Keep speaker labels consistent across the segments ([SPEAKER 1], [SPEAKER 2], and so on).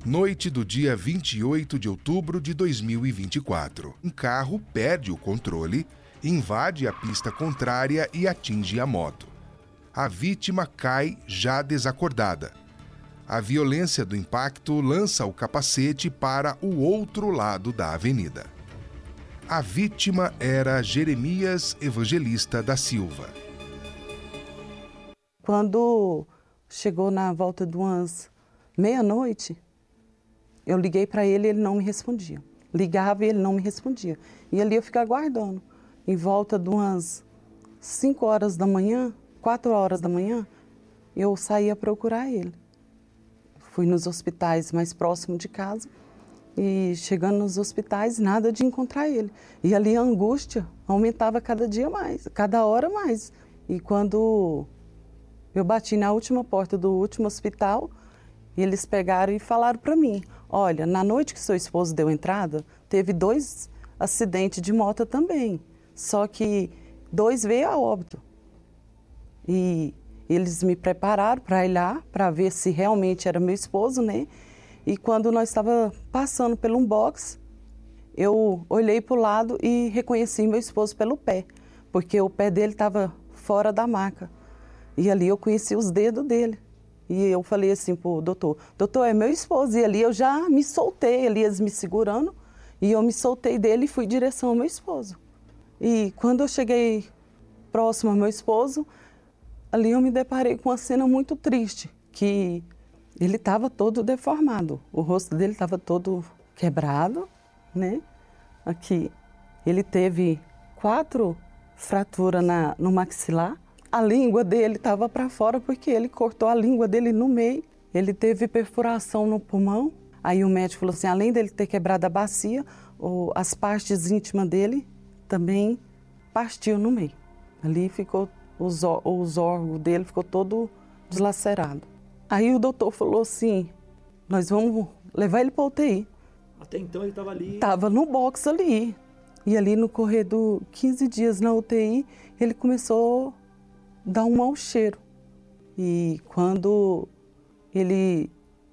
[SPEAKER 1] Noite do dia 28 de outubro de 2024. Um carro perde o controle, invade a pista contrária e atinge a moto. A vítima cai já desacordada. A violência do impacto lança o capacete para o outro lado da avenida. A vítima era Jeremias Evangelista da Silva.
[SPEAKER 2] Quando chegou na volta de umas meia-noite, eu liguei para ele e ele não me respondia. Ligava e ele não me respondia. E ali eu ficava aguardando. Em volta de umas 5 horas da manhã, 4 horas da manhã, eu saí a procurar ele. Fui nos hospitais mais próximos de casa e chegando nos hospitais, nada de encontrar ele. E ali a angústia aumentava cada dia mais, cada hora mais. E quando eu bati na última porta do último hospital, eles pegaram e falaram para mim: olha, na noite que seu esposo deu entrada, teve 2 acidentes de moto também, só que 2 veio a óbito. E eles me prepararam para ir lá, para ver se realmente era meu esposo, né? E quando nós estávamos passando por um box, eu olhei para o lado e reconheci meu esposo pelo pé, porque o pé dele estava fora da maca. E ali eu conheci os dedos dele. E eu falei assim pro doutor: doutor, é meu esposo. E ali eu já me soltei, ali eles me segurando, e eu me soltei dele e fui em direção ao meu esposo. E quando eu cheguei próximo ao meu esposo, ali eu me deparei com uma cena muito triste, que ele estava todo deformado, o rosto dele estava todo quebrado, né? Aqui, ele teve 4 fraturas no maxilar. A língua dele estava para fora porque ele cortou a língua dele no meio. Ele teve perfuração no pulmão. Aí o médico falou assim, além dele ter quebrado a bacia, as partes íntimas dele também partiu no meio. Ali ficou, os órgãos dele ficou todo deslacerado. Aí o doutor falou assim, nós vamos levar ele para UTI.
[SPEAKER 3] Até então ele estava ali?
[SPEAKER 2] Estava no box ali. E ali no corredor, 15 dias na UTI, ele começou dar um mau cheiro. E quando ele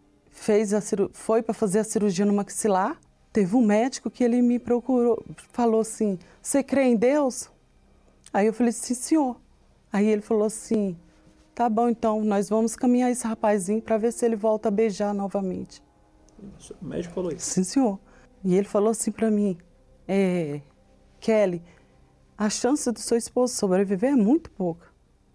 [SPEAKER 2] foi para fazer a cirurgia no maxilar, teve um médico que ele me procurou, falou assim, você crê em Deus? Aí eu falei, sim, senhor. Aí ele falou assim, tá bom, então, nós vamos caminhar esse rapazinho para ver se ele volta a beijar novamente.
[SPEAKER 3] O médico falou isso?
[SPEAKER 2] Sim, senhor. E ele falou assim para mim, Kelly, a chance do seu esposo sobreviver é muito pouca.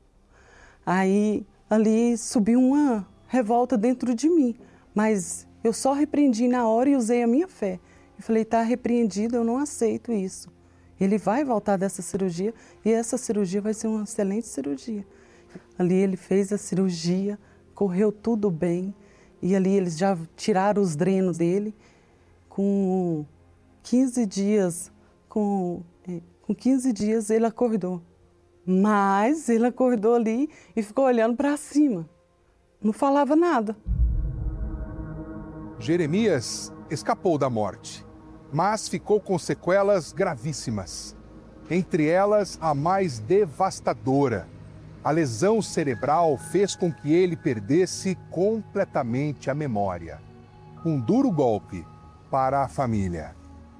[SPEAKER 2] Aí, ali subiu uma revolta dentro de mim, mas eu só repreendi na hora e usei a minha fé. Eu falei, tá repreendido, eu não aceito isso. Ele vai voltar dessa cirurgia e essa cirurgia vai ser uma excelente cirurgia. Ali ele fez a cirurgia, correu tudo bem e ali eles já tiraram os drenos dele. Com 15 dias, com 15 dias ele acordou. Mas ele acordou ali e ficou olhando para cima. Não falava nada.
[SPEAKER 1] Jeremias escapou da morte, mas ficou com sequelas gravíssimas. Entre elas, a mais devastadora. A lesão cerebral fez com que ele perdesse completamente a memória. Um duro golpe para a família.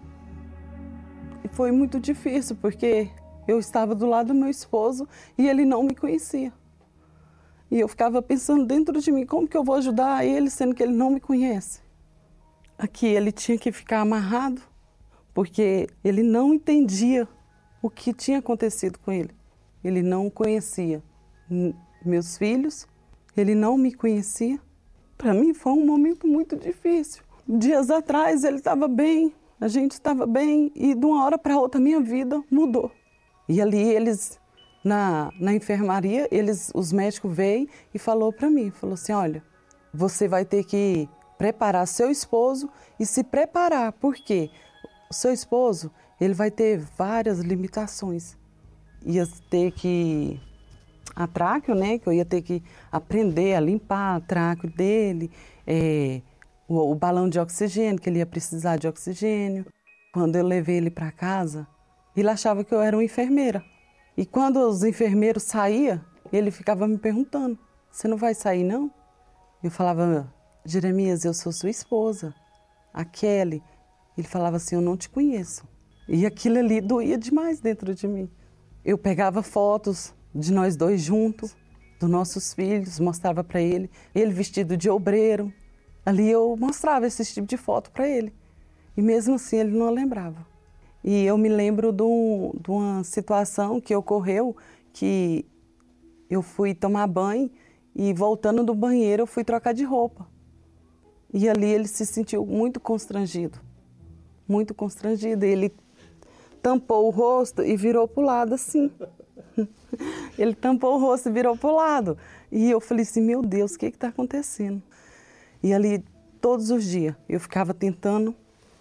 [SPEAKER 2] E foi muito difícil, porque eu estava do lado do meu esposo e ele não me conhecia. E eu ficava pensando dentro de mim, como que eu vou ajudar ele, sendo que ele não me conhece? Aqui ele tinha que ficar amarrado, porque ele não entendia o que tinha acontecido com ele. Ele não conhecia meus filhos, ele não me conhecia. Para mim foi um momento muito difícil. Dias atrás ele estava bem, a gente estava bem, e de uma hora para outra minha vida mudou. E ali eles, na enfermaria, os médicos veio e falou para mim, falou assim, olha, você vai ter que preparar seu esposo e se preparar, porque o seu esposo, ele vai ter várias limitações. Ia ter que, a tráqueo, né, que eu ia ter que aprender a limpar a tráqueo dele, o balão de oxigênio, que ele ia precisar de oxigênio. Quando eu levei ele para casa, ele achava que eu era uma enfermeira. E quando os enfermeiros saíam, ele ficava me perguntando, você não vai sair não? Eu falava, Jeremias, eu sou sua esposa, a Kelly. Ele falava assim, eu não te conheço. E aquilo ali doía demais dentro de mim. Eu pegava fotos de nós dois juntos, dos nossos filhos, mostrava para ele vestido de obreiro. Ali eu mostrava esse tipo de foto para ele. E mesmo assim ele não lembrava. E eu me lembro de uma situação que ocorreu, que eu fui tomar banho e voltando do banheiro eu fui trocar de roupa. E ali ele se sentiu muito constrangido. Muito constrangido. Ele tampou o rosto e virou para o lado assim. Ele tampou o rosto e virou para o lado. E eu falei assim, meu Deus, o que está acontecendo? E ali, todos os dias, eu ficava tentando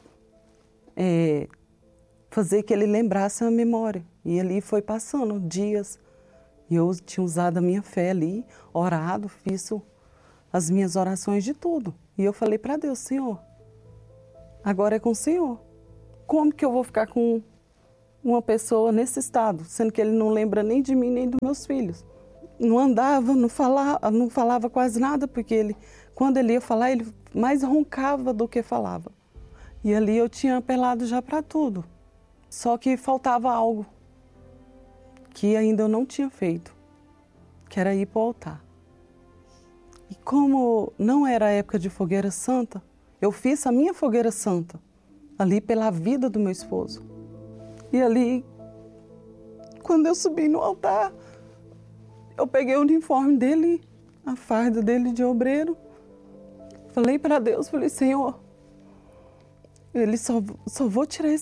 [SPEAKER 2] fazer que ele lembrasse a memória. E ali foi passando dias. E eu tinha usado a minha fé ali, orado, fiz as minhas orações de tudo. E eu falei para Deus, Senhor, agora é com o Senhor. Como que eu vou ficar com uma pessoa nesse estado, sendo que ele não lembra nem de mim, nem dos meus filhos? Não andava, não falava quase nada, porque quando ele ia falar, ele mais roncava do que falava. E ali eu tinha apelado já para tudo. Só que faltava algo que ainda eu não tinha feito, que era ir para o altar. E como não era a época de fogueira santa, eu fiz a minha fogueira santa, ali pela vida do meu esposo. E ali, quando eu subi no altar, eu peguei o uniforme dele, a farda dele de obreiro, falei para Deus, falei, Senhor, ele só vou tirar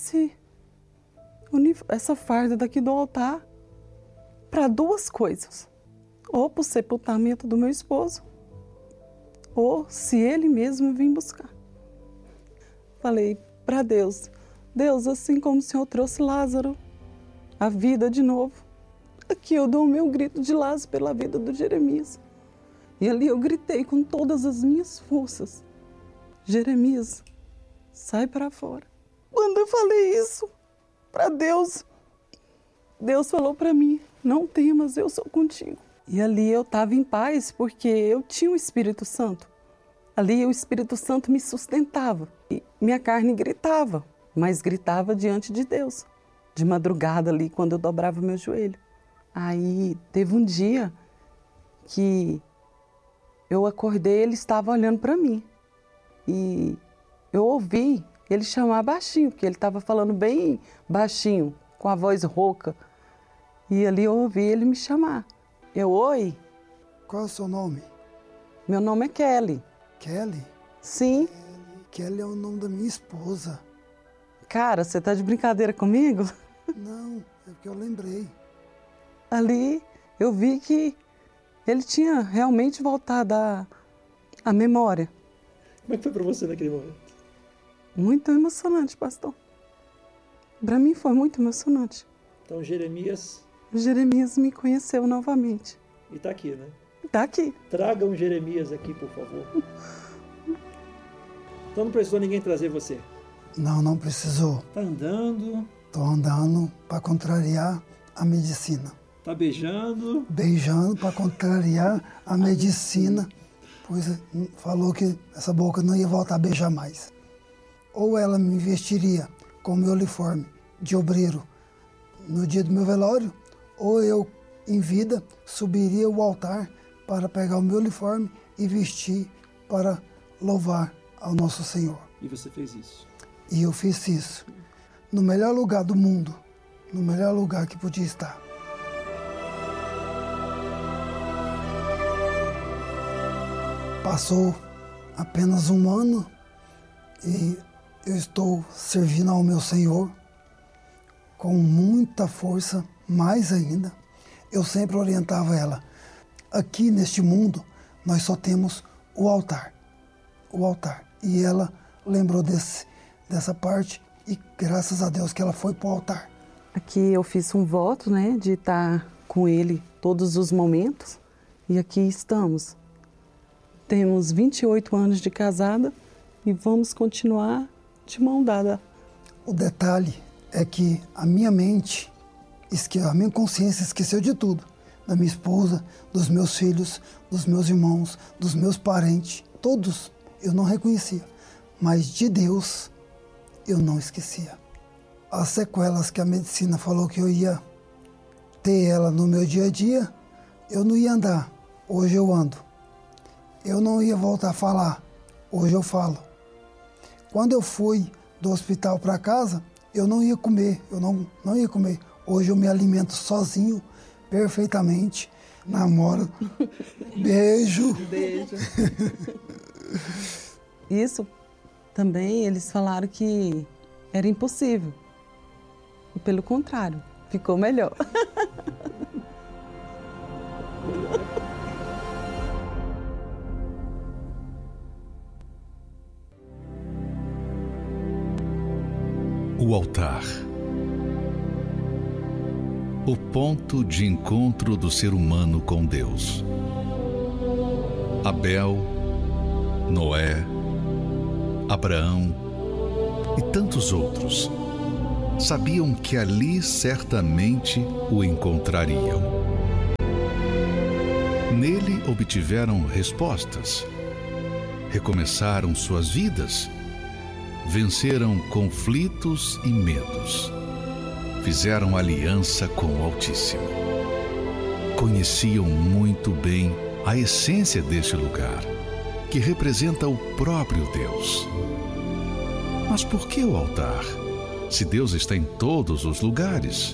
[SPEAKER 2] essa farda daqui do altar para duas coisas. Ou para o sepultamento do meu esposo, ou se ele mesmo vir buscar. Falei para Deus, Deus, assim como o Senhor trouxe Lázaro à vida de novo, aqui eu dou o meu grito de Lázaro pela vida do Jeremias. E ali eu gritei com todas as minhas forças, Jeremias, sai para fora. Quando eu falei isso para Deus, Deus falou para mim, não temas, eu sou contigo. E ali eu estava em paz porque eu tinha o Espírito Santo. Ali o Espírito Santo me sustentava. E minha carne gritava, mas gritava diante de Deus. De madrugada ali, quando eu dobrava meu joelho. Aí teve um dia que eu acordei, ele estava olhando para mim. E eu ouvi ele chamar baixinho, porque ele estava falando bem baixinho, com a voz rouca. E ali eu ouvi ele me chamar. Oi.
[SPEAKER 4] Qual é o seu nome?
[SPEAKER 2] Meu nome é Kelly.
[SPEAKER 4] Kelly?
[SPEAKER 2] Sim.
[SPEAKER 4] Kelly é o nome da minha esposa.
[SPEAKER 2] Cara, você tá de brincadeira comigo?
[SPEAKER 4] Não, é porque eu lembrei.
[SPEAKER 2] Ali eu vi que ele tinha realmente voltado à memória.
[SPEAKER 3] Como é que foi para você naquele momento?
[SPEAKER 2] Muito emocionante, pastor. Para mim foi muito emocionante.
[SPEAKER 3] Então Jeremias
[SPEAKER 2] me conheceu novamente.
[SPEAKER 3] E está aqui, né?
[SPEAKER 2] Está aqui.
[SPEAKER 3] Traga um Jeremias aqui, por favor. Então não precisou ninguém trazer você?
[SPEAKER 4] Não precisou.
[SPEAKER 3] Tá andando.
[SPEAKER 4] Tô andando para contrariar a medicina.
[SPEAKER 3] Tá beijando.
[SPEAKER 4] Beijando para contrariar a medicina, pois falou que essa boca não ia voltar a beijar mais. Ou ela me vestiria com o meu uniforme de obreiro no dia do meu velório, ou eu, em vida, subiria o altar para pegar o meu uniforme e vestir para louvar ao nosso Senhor.
[SPEAKER 3] E você fez isso?
[SPEAKER 4] E eu fiz isso no melhor lugar do mundo, no melhor lugar que podia estar. Passou apenas um ano e eu estou servindo ao meu Senhor com muita força, mais ainda. Eu sempre orientava ela, aqui neste mundo nós só temos o altar. E ela lembrou dessa parte e graças a Deus que ela foi para o altar.
[SPEAKER 2] Aqui eu fiz um voto, né, de estar com ele todos os momentos e aqui estamos. Temos 28 anos de casada e vamos continuar de mão dada.
[SPEAKER 4] O detalhe é que a minha mente, a minha consciência esqueceu de tudo. Da minha esposa, dos meus filhos, dos meus irmãos, dos meus parentes. Todos eu não reconhecia. Mas de Deus, eu não esquecia. As sequelas que a medicina falou que eu ia ter ela no meu dia a dia, eu não ia andar. Hoje eu ando. Eu não ia voltar a falar. Hoje eu falo. Quando eu fui do hospital para casa, eu não ia comer. Eu não ia comer. Hoje eu me alimento sozinho, perfeitamente. Namoro. Beijo.
[SPEAKER 2] Beijo. Isso também eles falaram que era impossível. E pelo contrário, ficou melhor.
[SPEAKER 5] O altar. O ponto de encontro do ser humano com Deus. Abel, Noé, Abraão e tantos outros sabiam que ali certamente o encontrariam. Nele obtiveram respostas, recomeçaram suas vidas, venceram conflitos e medos, fizeram aliança com o Altíssimo. Conheciam muito bem a essência deste lugar, que representa o próprio Deus. Mas por que o altar, se Deus está em todos os lugares?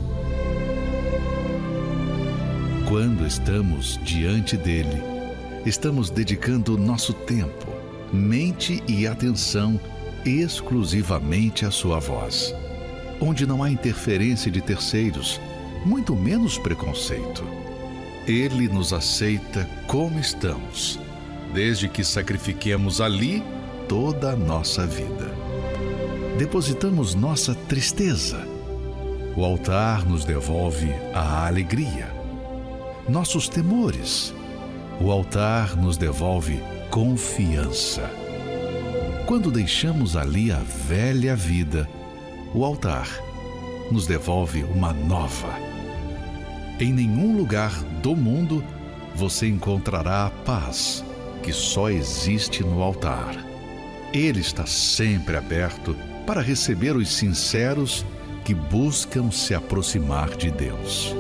[SPEAKER 5] Quando estamos diante dele, estamos dedicando nosso tempo, mente e atenção exclusivamente à sua voz, onde não há interferência de terceiros, muito menos preconceito. Ele nos aceita como estamos, desde que sacrifiquemos ali toda a nossa vida. Depositamos nossa tristeza. O altar nos devolve a alegria. Nossos temores. O altar nos devolve confiança. Quando deixamos ali a velha vida, o altar nos devolve uma nova. Em nenhum lugar do mundo você encontrará a paz que só existe no altar. Ele está sempre aberto para receber os sinceros que buscam se aproximar de Deus.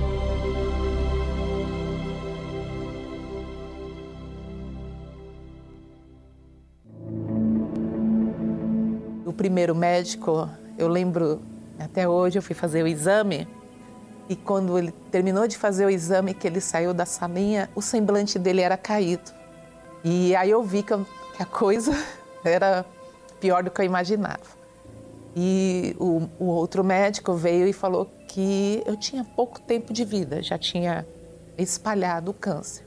[SPEAKER 6] O primeiro médico, eu lembro, até hoje eu fui fazer o exame, e quando ele terminou de fazer o exame, que ele saiu da salinha, o semblante dele era caído. E aí eu vi que a coisa era pior do que eu imaginava. E o outro médico veio e falou que eu tinha pouco tempo de vida, já tinha espalhado o câncer.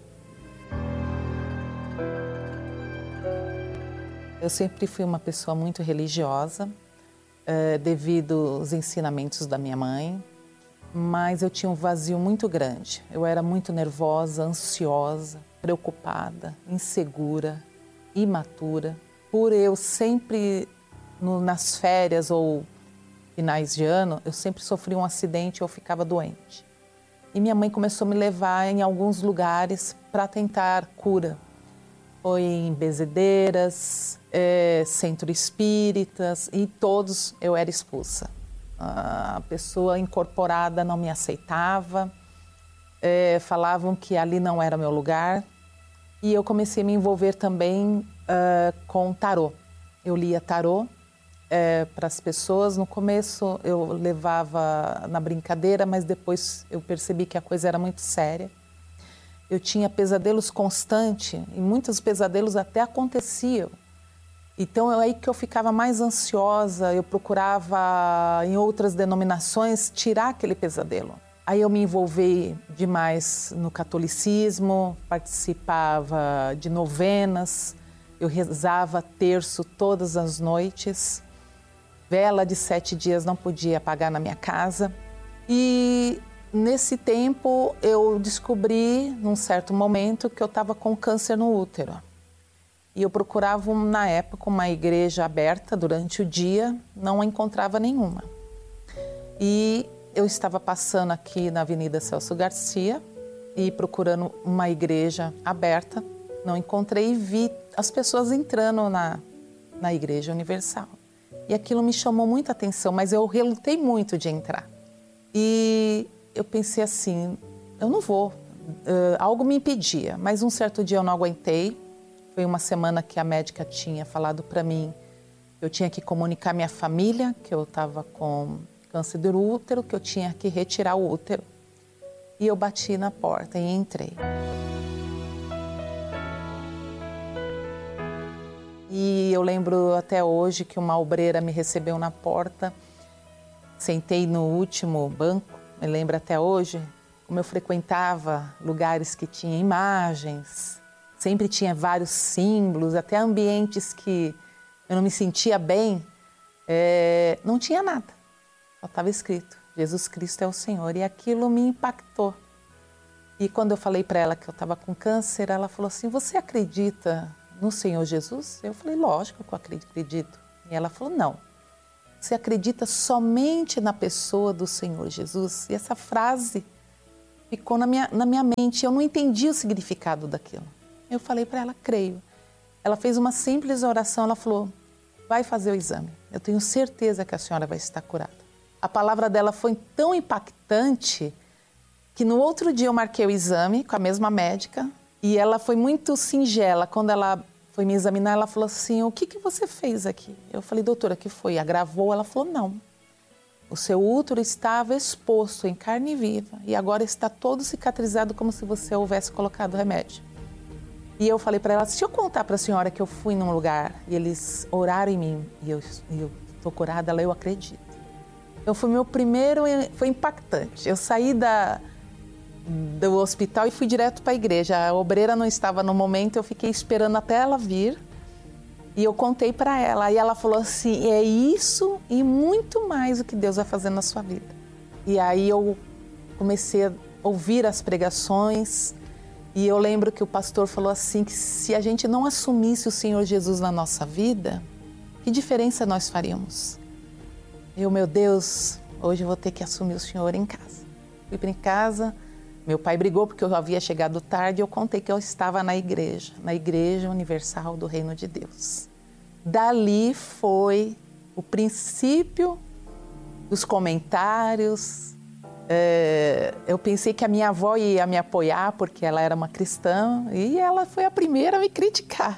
[SPEAKER 6] Eu sempre fui uma pessoa muito religiosa, devido aos ensinamentos da minha mãe, mas eu tinha um vazio muito grande. Eu era muito nervosa, ansiosa, preocupada, insegura, imatura. Por eu sempre, nas férias ou finais de ano, eu sempre sofria um acidente ou ficava doente. E minha mãe começou a me levar em alguns lugares para tentar cura. Foi em benzedeiras, centro espíritas, e todos eu era expulsa. A pessoa incorporada não me aceitava, falavam que ali não era meu lugar. E eu comecei a me envolver também com tarô. Eu lia tarô para as pessoas. No começo eu levava na brincadeira, mas depois eu percebi que a coisa era muito séria. Eu tinha pesadelos constantes e muitos pesadelos até aconteciam. Então é aí que eu ficava mais ansiosa, eu procurava em outras denominações tirar aquele pesadelo. Aí eu me envolvi demais no catolicismo, participava de novenas, eu rezava terço todas as noites, vela de 7 dias não podia apagar na minha casa. E nesse tempo eu descobri, num certo momento, que eu estava com câncer no útero. E eu procurava, na época, uma igreja aberta durante o dia, não encontrava nenhuma. E eu estava passando aqui na Avenida Celso Garcia e procurando uma igreja aberta, não encontrei, e vi as pessoas entrando na Igreja Universal. E aquilo me chamou muita atenção, mas eu relutei muito de entrar. E eu pensei assim, eu não vou, algo me impedia. Mas um certo dia eu não aguentei, foi uma semana que a médica tinha falado para mim, eu tinha que comunicar à minha família que eu estava com câncer do útero, que eu tinha que retirar o útero. E eu bati na porta e entrei. E eu lembro até hoje que uma obreira me recebeu na porta, sentei no último banco, me lembro até hoje, como eu frequentava lugares que tinham imagens, sempre tinha vários símbolos, até ambientes que eu não me sentia bem, não tinha nada, só estava escrito, Jesus Cristo é o Senhor, e aquilo me impactou. E quando eu falei para ela que eu estava com câncer, ela falou assim, você acredita no Senhor Jesus? Eu falei, lógico que eu acredito. E ela falou, não, você acredita somente na pessoa do Senhor Jesus? E essa frase ficou na minha mente, eu não entendi o significado daquilo. Eu falei para ela, creio. Ela fez uma simples oração, ela falou, vai fazer o exame, eu tenho certeza que a senhora vai estar curada. A palavra dela foi tão impactante que no outro dia eu marquei o exame com a mesma médica, e ela foi muito singela. Quando ela foi me examinar, ela falou assim, o que você fez aqui? Eu falei, doutora, o que foi? Agravou? Ela falou, não. O seu útero estava exposto em carne viva e agora está todo cicatrizado como se você houvesse colocado remédio. E eu falei para ela, se eu contar para a senhora que eu fui num lugar e eles oraram em mim e eu estou curada, eu acredito. Então foi impactante. Eu saí do hospital e fui direto para a igreja. A obreira não estava no momento, eu fiquei esperando até ela vir e eu contei para ela. E ela falou assim, é isso e muito mais o que Deus vai fazer na sua vida. E aí eu comecei a ouvir as pregações e eu lembro que o pastor falou assim, que se a gente não assumisse o Senhor Jesus na nossa vida, que diferença nós faríamos? Eu, meu Deus, hoje eu vou ter que assumir o Senhor em casa. Fui para casa. Meu pai brigou porque eu havia chegado tarde e eu contei que eu estava na Igreja Universal do Reino de Deus. Dali foi o princípio dos comentários. Eu pensei que a minha avó ia me apoiar porque ela era uma cristã e ela foi a primeira a me criticar.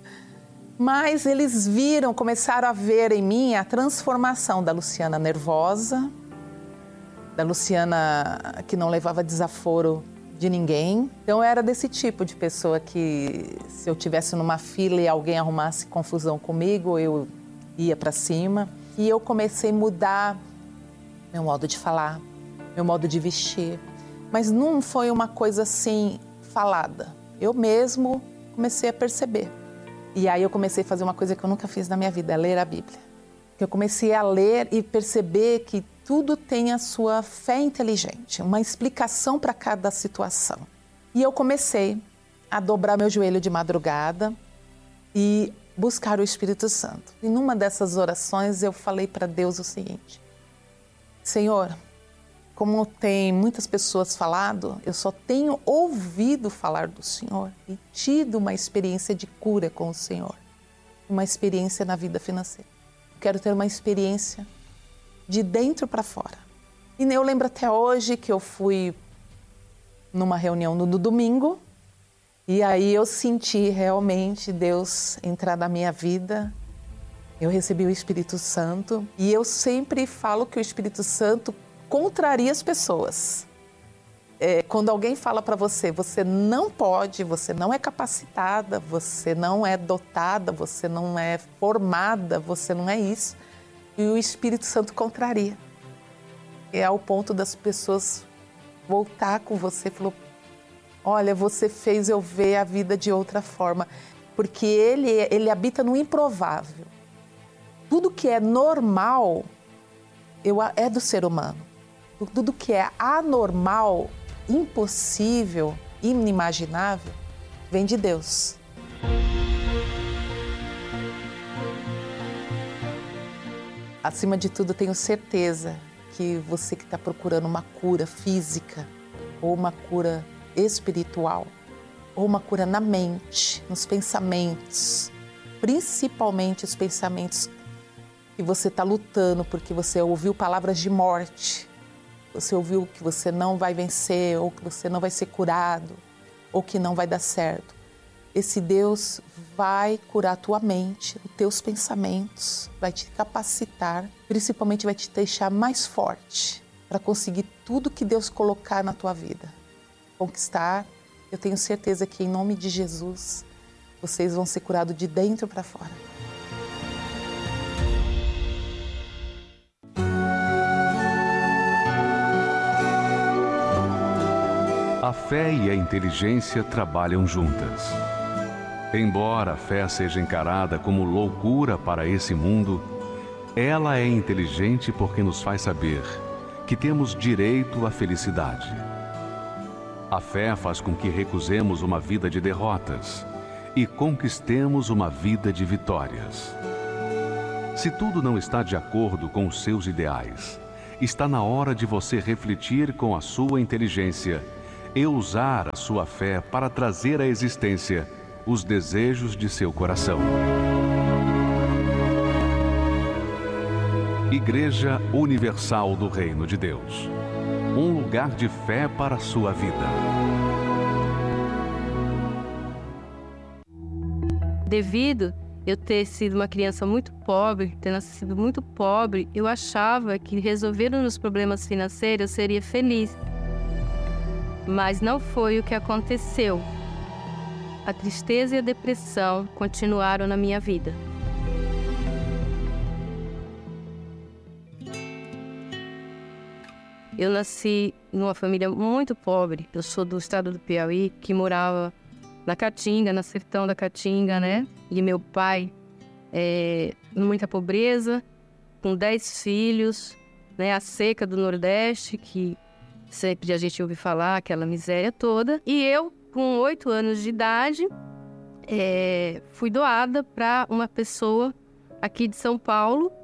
[SPEAKER 6] Mas eles começaram a ver em mim a transformação da Luciana nervosa, da Luciana que não levava desaforo de ninguém. Então eu era desse tipo de pessoa que se eu estivesse numa fila e alguém arrumasse confusão comigo, eu ia para cima. E eu comecei a mudar meu modo de falar, meu modo de vestir. Mas não foi uma coisa assim falada. Eu mesmo comecei a perceber. E aí eu comecei a fazer uma coisa que eu nunca fiz na minha vida, ler a Bíblia. Eu comecei a ler e perceber que tudo tem a sua fé inteligente, uma explicação para cada situação. E eu comecei a dobrar meu joelho de madrugada e buscar o Espírito Santo. E numa dessas orações eu falei para Deus o seguinte, Senhor, como tem muitas pessoas falado, eu só tenho ouvido falar do Senhor e tido uma experiência de cura com o Senhor, uma experiência na vida financeira. Quero ter uma experiência de dentro para fora. E eu lembro até hoje que eu fui numa reunião no domingo e aí eu senti realmente Deus entrar na minha vida. Eu recebi o Espírito Santo e eu sempre falo que o Espírito Santo contraria as pessoas. Quando alguém fala para você, você não pode, você não é capacitada, você não é dotada, você não é formada, você não é isso. E o Espírito Santo contraria. É ao ponto das pessoas voltar com você e falar, olha, você fez eu ver a vida de outra forma. Porque ele habita no improvável. Tudo que é normal é do ser humano. Tudo que é anormal, impossível, inimaginável, vem de Deus. Acima de tudo, tenho certeza que você que está procurando uma cura física ou uma cura espiritual, ou uma cura na mente, nos pensamentos, principalmente os pensamentos que você está lutando porque você ouviu palavras de morte, você ouviu que você não vai vencer, ou que você não vai ser curado, ou que não vai dar certo. Esse Deus vai curar a tua mente, os teus pensamentos, vai te capacitar, principalmente vai te deixar mais forte para conseguir tudo que Deus colocar na tua vida. Conquistar, eu tenho certeza que em nome de Jesus, vocês vão ser curados de dentro para fora.
[SPEAKER 7] A fé e a inteligência trabalham juntas. Embora a fé seja encarada como loucura para esse mundo, ela é inteligente porque nos faz saber que temos direito à felicidade. A fé faz com que recusemos uma vida de derrotas e conquistemos uma vida de vitórias. Se tudo não está de acordo com os seus ideais, está na hora de você refletir com a sua inteligência e usar a sua fé para trazer à existência os desejos de seu coração. Igreja Universal do Reino de Deus. Um lugar de fé para a sua vida.
[SPEAKER 8] Devido eu ter sido uma criança muito pobre, ter nascido muito pobre, eu achava que resolvendo os problemas financeiros eu seria feliz. Mas não foi o que aconteceu. A tristeza e a depressão continuaram na minha vida. Eu nasci numa família muito pobre. Eu sou do estado do Piauí, que morava na Caatinga, na sertão da Caatinga, né? E meu pai, muita pobreza, com 10 filhos, né? A seca do Nordeste, que sempre a gente ouve falar, aquela miséria toda. E eu, com 8 anos de idade, fui doada para uma pessoa aqui de São Paulo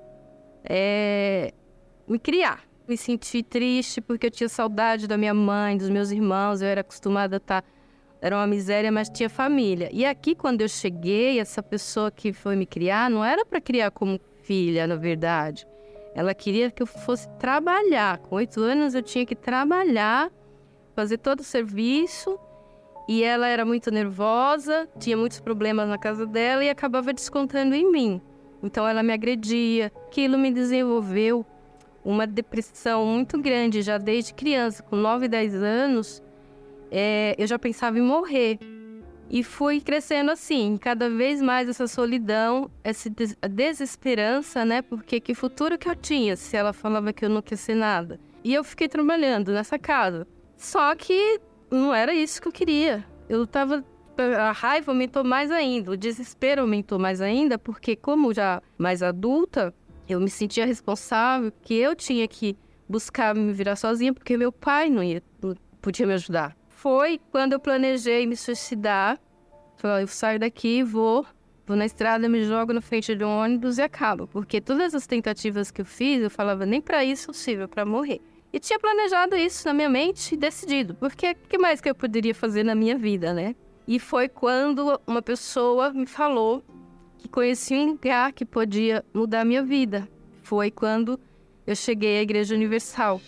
[SPEAKER 8] me criar. Me senti triste porque eu tinha saudade da minha mãe, dos meus irmãos. Eu era acostumada a estar... Era uma miséria, mas tinha família. E aqui, quando eu cheguei, essa pessoa que foi me criar, não era para criar como filha, na verdade. Ela queria que eu fosse trabalhar. Com 8 anos, eu tinha que trabalhar, fazer todo o serviço. E ela era muito nervosa, tinha muitos problemas na casa dela e acabava descontando em mim. Então, ela me agredia. Aquilo me desenvolveu uma depressão muito grande, já desde criança. Com 9, 10 anos, eu já pensava em morrer. E fui crescendo assim, cada vez mais essa solidão, essa desesperança, né? Porque que futuro que eu tinha se ela falava que eu não queria ser nada? E eu fiquei trabalhando nessa casa. Só que não era isso que eu queria. A raiva aumentou mais ainda, o desespero aumentou mais ainda, porque como já mais adulta, eu me sentia responsável, que eu tinha que buscar me virar sozinha, porque meu pai não podia me ajudar. Foi quando eu planejei me suicidar. Falei, eu saio daqui, vou na estrada, me jogo na frente de um ônibus e acabo. Porque todas as tentativas que eu fiz, eu falava, nem para isso sirva, para morrer. E tinha planejado isso na minha mente e decidido. Porque o que mais que eu poderia fazer na minha vida, né? E foi quando uma pessoa me falou que conhecia um lugar que podia mudar a minha vida. Foi quando eu cheguei à Igreja Universal.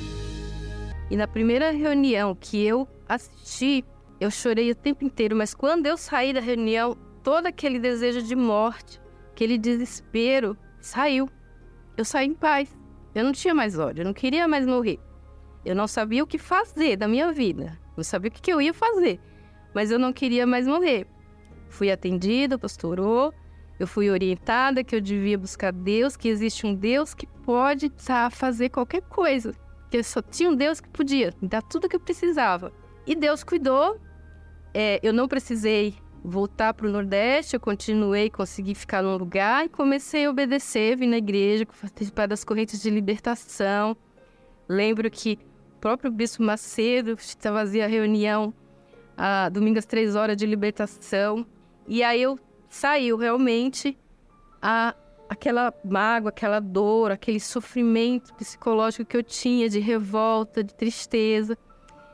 [SPEAKER 8] E na primeira reunião que eu assisti, eu chorei o tempo inteiro, mas quando eu saí da reunião, todo aquele desejo de morte, aquele desespero, saiu. Eu saí em paz. Eu não tinha mais ódio, eu não queria mais morrer. Eu não sabia o que fazer da minha vida. Eu sabia o que eu ia fazer, mas eu não queria mais morrer. Fui atendida, o pastor orou, eu fui orientada que eu devia buscar Deus, que existe um Deus que pode fazer qualquer coisa. Que só tinha um Deus que podia me dar tudo o que eu precisava. E Deus cuidou. Eu não precisei voltar para o Nordeste, eu continuei, consegui ficar num lugar e comecei a obedecer, vim na igreja, participar das correntes de libertação. Lembro que o próprio Bispo Macedo fazia reunião domingo às 3 horas de libertação. E aí saiu realmente aquela mágoa, aquela dor, aquele sofrimento psicológico que eu tinha de revolta, de tristeza.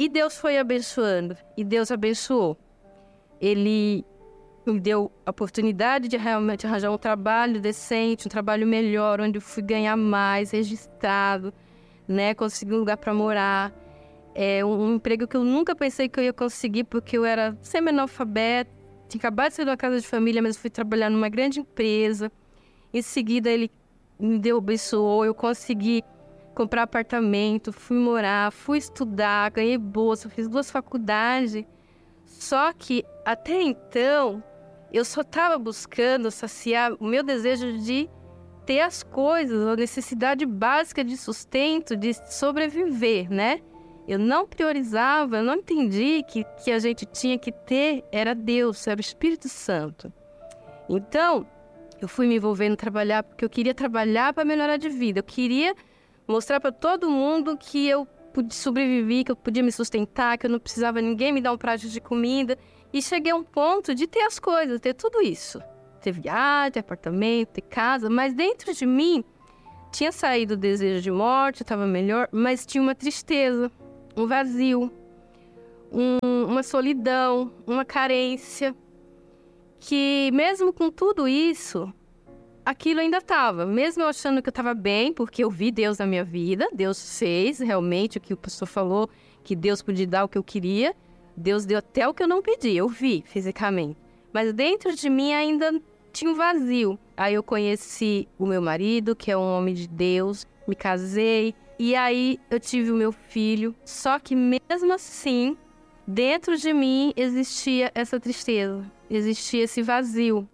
[SPEAKER 8] E Deus foi abençoando, e Deus abençoou. Ele me deu a oportunidade de realmente arranjar um trabalho decente, um trabalho melhor, onde eu fui ganhar mais, registrado, né? Consegui um lugar para morar. Um emprego que eu nunca pensei que eu ia conseguir, porque eu era semi-analfabeta, tinha acabado de sair de uma casa de família, mas fui trabalhar numa grande empresa. Em seguida, ele me abençoou, eu consegui comprar apartamento, fui morar, fui estudar, ganhei bolsa, fiz 2 faculdades. Só que, até então, eu só estava buscando saciar o meu desejo de ter as coisas, a necessidade básica de sustento, de sobreviver, né? Eu não priorizava, eu não entendi que a gente tinha que ter era Deus, era o Espírito Santo. Então, eu fui me envolvendo em trabalhar porque eu queria trabalhar para melhorar de vida. Eu queria mostrar para todo mundo que eu podia sobreviver, que eu podia me sustentar, que eu não precisava ninguém me dar um prato de comida. E cheguei a um ponto de ter as coisas, ter tudo isso. Ter viagem, ter apartamento, ter casa. Mas dentro de mim, tinha saído o desejo de morte, eu estava melhor, mas tinha uma tristeza, um vazio, uma solidão, uma carência, que mesmo com tudo isso, aquilo ainda estava. Mesmo eu achando que eu estava bem, porque eu vi Deus na minha vida, Deus fez realmente o que o pastor falou, que Deus podia dar o que eu queria, Deus deu até o que eu não pedi, eu vi fisicamente. Mas dentro de mim ainda tinha um vazio. Aí eu conheci o meu marido, que é um homem de Deus, me casei, e aí eu tive o meu filho. Só que mesmo assim, dentro de mim existia essa tristeza, existia esse vazio.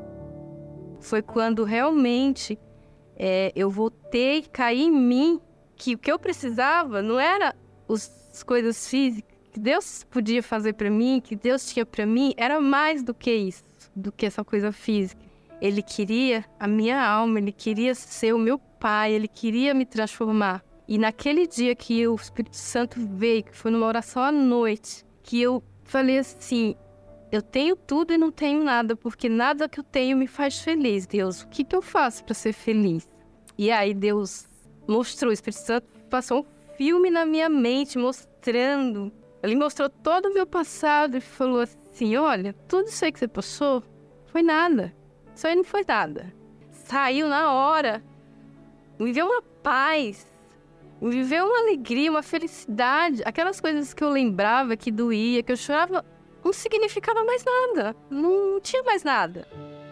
[SPEAKER 8] Foi quando realmente eu voltei a cair em mim, que o que eu precisava não era as coisas físicas que Deus podia fazer para mim, que Deus tinha para mim, era mais do que isso, do que essa coisa física. Ele queria a minha alma, ele queria ser o meu pai, ele queria me transformar. E naquele dia que o Espírito Santo veio, que foi numa oração à noite, que eu falei assim, eu tenho tudo e não tenho nada, porque nada que eu tenho me faz feliz. Deus, o que eu faço para ser feliz? E aí Deus mostrou, o Espírito Santo passou um filme na minha mente, mostrando. Ele mostrou todo o meu passado e falou assim, olha, tudo isso aí que você passou foi nada. Isso aí não foi nada. Saiu na hora, me viveu uma paz, me viveu uma alegria, uma felicidade. Aquelas coisas que eu lembrava, que doía, que eu chorava, não significava mais nada. Não tinha mais nada.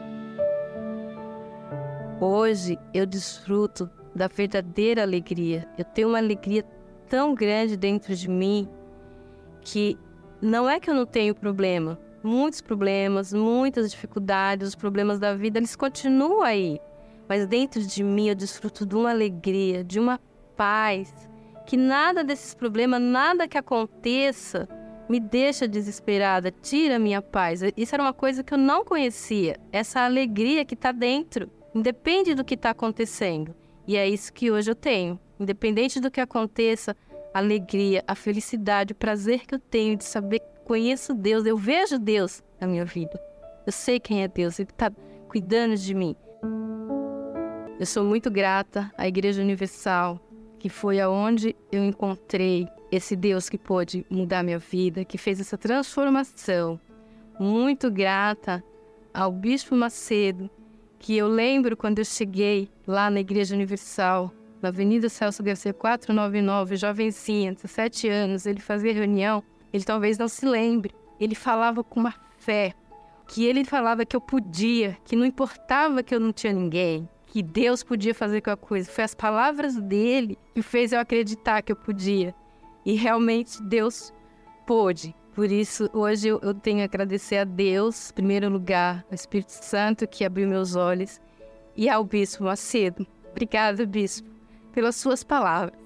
[SPEAKER 8] Hoje eu desfruto da verdadeira alegria. Eu tenho uma alegria tão grande dentro de mim que não é que eu não tenho problema. Muitos problemas, muitas dificuldades, os problemas da vida, eles continuam aí. Mas dentro de mim eu desfruto de uma alegria, de uma paz, que nada desses problemas, nada que aconteça me deixa desesperada, tira a minha paz. Isso era uma coisa que eu não conhecia, essa alegria que está dentro, independe do que está acontecendo. E é isso que hoje eu tenho, independente do que aconteça, a alegria, a felicidade, o prazer que eu tenho de saber que conheço Deus, eu vejo Deus na minha vida. Eu sei quem é Deus, Ele está cuidando de mim. Eu sou muito grata à Igreja Universal, que foi aonde eu encontrei esse Deus que pôde mudar minha vida, que fez essa transformação. Muito grata ao Bispo Macedo, que eu lembro quando eu cheguei lá na Igreja Universal, na Avenida Celso Garcia 499, jovencinha, 17 anos, ele fazia reunião, ele talvez não se lembre. Ele falava com uma fé, que ele falava que eu podia, que não importava que eu não tinha ninguém, que Deus podia fazer qualquer coisa. Foi as palavras dele que fez eu acreditar que eu podia. E realmente Deus pôde. Por isso, hoje eu tenho a agradecer a Deus, em primeiro lugar, ao Espírito Santo que abriu meus olhos, e ao Bispo Macedo. Obrigada, Bispo, pelas suas palavras.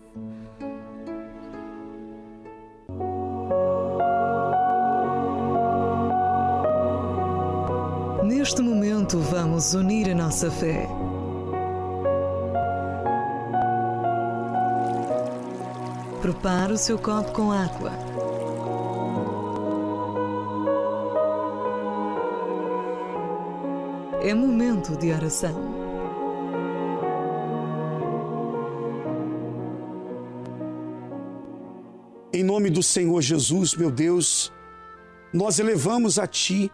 [SPEAKER 9] Neste momento, vamos unir a nossa fé. Prepare o seu copo com água. É momento de oração.
[SPEAKER 10] Em nome do Senhor Jesus, meu Deus, nós elevamos a Ti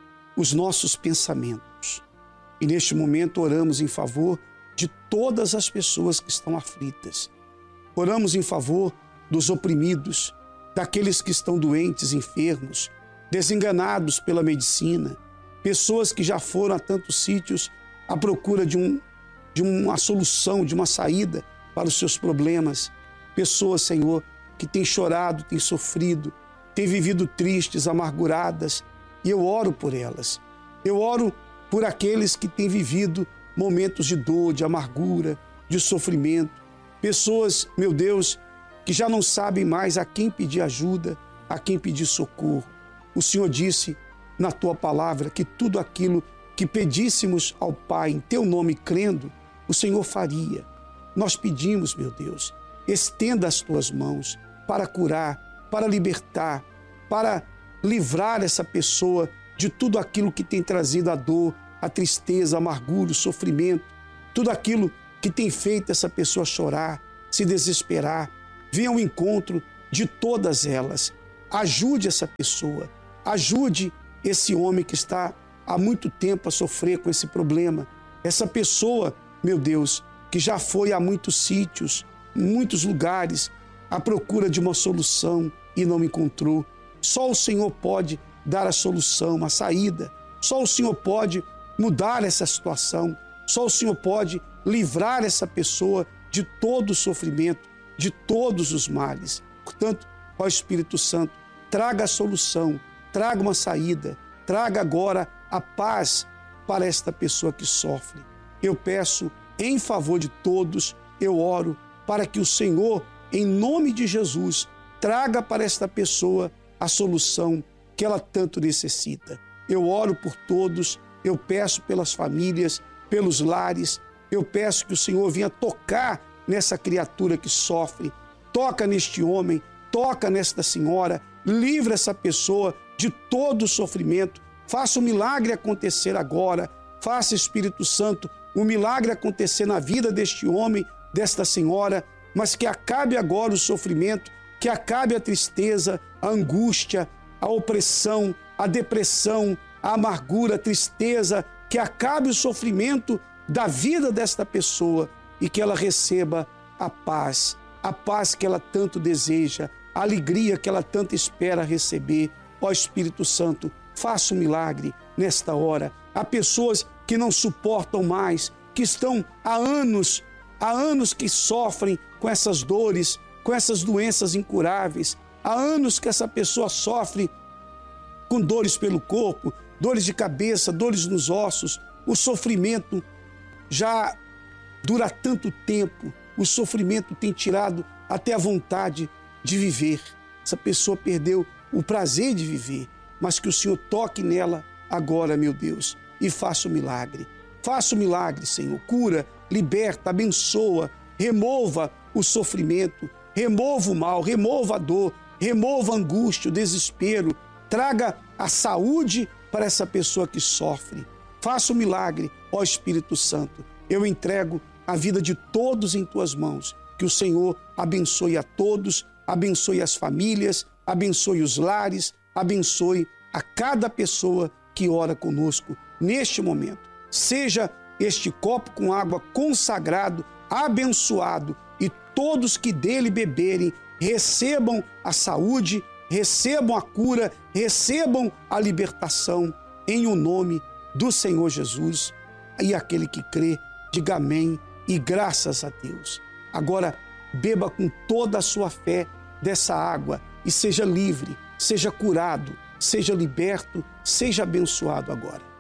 [SPEAKER 10] os nossos pensamentos. E neste momento oramos em favor de todas as pessoas que estão aflitas. Oramos em favor dos oprimidos, daqueles que estão doentes, enfermos, desenganados pela medicina, pessoas que já foram a tantos sítios à procura de uma solução, de uma saída para os seus problemas. Pessoas, Senhor, que têm chorado, têm sofrido, têm vivido tristes, amarguradas, e eu oro por elas. Eu oro por aqueles que têm vivido momentos de dor, de amargura, de sofrimento. Pessoas, meu Deus, que já não sabem mais a quem pedir ajuda, a quem pedir socorro. O Senhor disse na Tua palavra que tudo aquilo que pedíssemos ao Pai em Teu nome crendo, o Senhor faria. Nós pedimos, meu Deus, estenda as Tuas mãos para curar, para libertar, para livrar essa pessoa de tudo aquilo que tem trazido a dor, a tristeza, a amargura, o sofrimento, tudo aquilo que tem feito essa pessoa chorar, se desesperar. Venha ao encontro de todas elas. Ajude essa pessoa, ajude esse homem que está há muito tempo a sofrer com esse problema. Essa pessoa, meu Deus, que já foi a muitos sítios, muitos lugares, à procura de uma solução e não encontrou. Só o Senhor pode dar a solução, a saída. Só o Senhor pode mudar essa situação. Só o Senhor pode livrar essa pessoa de todo o sofrimento, de todos os males. Portanto, ó Espírito Santo, traga a solução, traga uma saída, traga agora a paz para esta pessoa que sofre. Eu peço em favor de todos, eu oro para que o Senhor, em nome de Jesus, traga para esta pessoa a solução que ela tanto necessita. Eu oro por todos, eu peço pelas famílias, pelos lares, eu peço que o Senhor venha tocar nessa criatura que sofre, toca neste homem, toca nesta senhora, livra essa pessoa de todo o sofrimento, faça o milagre acontecer agora, faça, Espírito Santo, o milagre acontecer na vida deste homem, desta senhora, mas que acabe agora o sofrimento, que acabe a tristeza, a angústia, a opressão, a depressão, a amargura, a tristeza, que acabe o sofrimento da vida desta pessoa e que ela receba a paz que ela tanto deseja, a alegria que ela tanto espera receber. Ó Espírito Santo, faça um milagre nesta hora. Há pessoas que não suportam mais, que estão há anos que sofrem com essas dores, com essas doenças incuráveis. Há anos que essa pessoa sofre com dores pelo corpo, dores de cabeça, dores nos ossos. O sofrimento já dura tanto tempo, o sofrimento tem tirado até a vontade de viver. Essa pessoa perdeu o prazer de viver, mas que o Senhor toque nela agora, meu Deus, e faça o milagre. Faça o milagre, Senhor. Cura, liberta, abençoa, remova o sofrimento, remova o mal, remova a dor, remova a angústia, o desespero. Traga a saúde para essa pessoa que sofre. Faça o milagre, ó Espírito Santo. Eu entrego a vida de todos em Tuas mãos. Que o Senhor abençoe a todos, abençoe as famílias, abençoe os lares, abençoe a cada pessoa que ora conosco neste momento. Seja este copo com água consagrado, abençoado, e todos que dele beberem recebam a saúde, recebam a cura, recebam a libertação, em o nome do Senhor Jesus. E aquele que crê, diga amém e graças a Deus. Agora, beba com toda a sua fé dessa água e seja livre, seja curado, seja liberto, seja abençoado agora.